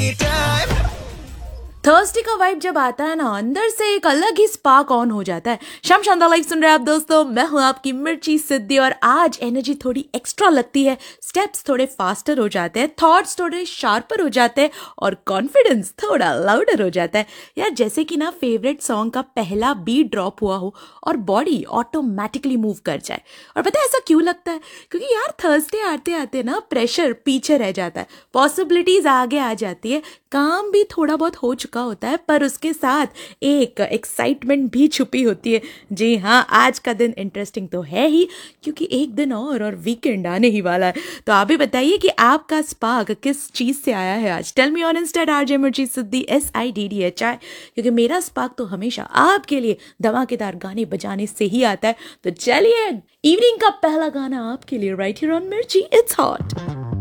Thursday का vibe जब आता है ना, अंदर से एक अलग ही स्पार्क ऑन हो जाता है। शाम शानदार लाइफ सुन रहे हैं आप दोस्तों, मैं हूं आपकी मिर्ची सिद्धि और आज एनर्जी थोड़ी एक्स्ट्रा लगती है, स्टेप्स थोड़े फास्टर हो जाते हैं, थॉट्स थोड़े शार्पर हो जाते हैं और कॉन्फिडेंस थोड़ा लाउडर हो जाता है। यार जैसे कि ना फेवरेट सॉन्ग का पहला बीट ड्रॉप हुआ हो और बॉडी ऑटोमेटिकली मूव कर जाए। और पता है ऐसा क्यों लगता है? क्योंकि यार थर्सडे आते आते ना प्रेशर पीछे रह जाता है, पॉसिबिलिटीज आगे आ जाती है, काम भी थोड़ा बहुत हो चुका होता है पर उसके साथ एक एक्साइटमेंट भी छुपी होती है। जी हाँ, आज का दिन इंटरेस्टिंग तो है ही क्योंकि एक दिन और वीकेंड आने ही वाला है। तो आप भी बताइए कि आपका स्पार्क किस चीज से आया है आज। Tell me on Insta RJ मिर्ची सिद्धि SIDDHI, क्योंकि मेरा स्पार्क तो हमेशा आपके लिए धमाकेदार गाने बजाने से ही आता है। तो चलिए इवनिंग का पहला गाना आपके लिए राइट हियर ऑन मिर्ची इट्स हॉट।